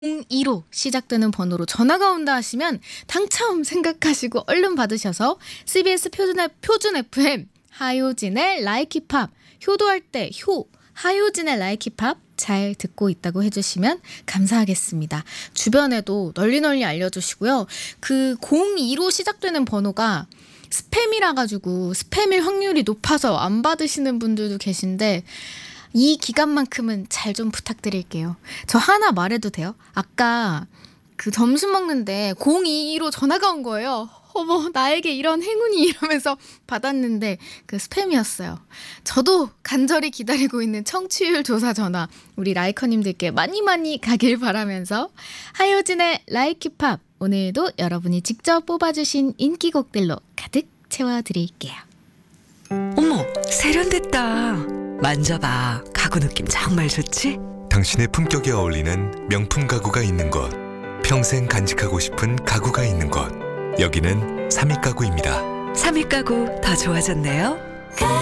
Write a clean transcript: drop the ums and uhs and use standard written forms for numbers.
02로 시작되는 번호로 전화가 온다 하시면 당첨 생각하시고 얼른 받으셔서 CBS 표준 FM 하효진의 라이키팝, 효도할 때 하효진의 라이키팝 잘 듣고 있다고 해주시면 감사하겠습니다. 주변에도 널리 알려주시고요. 그 02로 시작되는 번호가 스팸이라 가지고 스팸일 확률이 높아서 안 받으시는 분들도 계신데 이 기간만큼은 잘 좀 부탁드릴게요. 저 하나 말해도 돼요? 아까 그 점심 먹는데 022로 전화가 온 거예요. 어머, 나에게 이런 행운이, 이러면서 받았는데 그 스팸이었어요. 저도 간절히 기다리고 있는 청취율 조사 전화 우리 라이커님들께 많이 가길 바라면서 하효진의 라이키팝, 오늘도 여러분이 직접 뽑아주신 인기곡들로 가득 채워드릴게요. 어머, 세련됐다. 만져봐. 가구 느낌 정말 좋지? 당신의 품격에 어울리는 명품 가구가 있는 곳, 평생 간직하고 싶은 가구가 있는 곳, 여기는 삼익가구입니다. 삼익 가구 더 좋아졌네요.